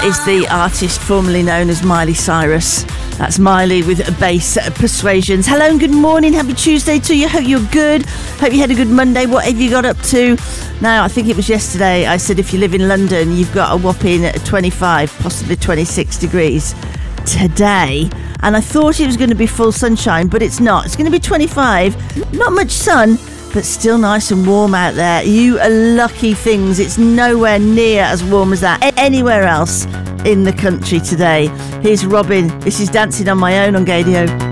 is the artist formerly known as Miley Cyrus. That's Miley with Bass Persuasions. Hello and good morning. Happy Tuesday to you. Hope you're good. Hope you had a good Monday. What have you got up to? Now, I think it was yesterday I said if you live in London, you've got a whopping 25, possibly 26 degrees today. And I thought it was going to be full sunshine, but it's not. It's going to be 25. Not much sun, but still nice and warm out there. You are lucky things. It's nowhere near as warm as that anywhere else in the country today. Here's Robin. This is Dancing on My Own on Gadio.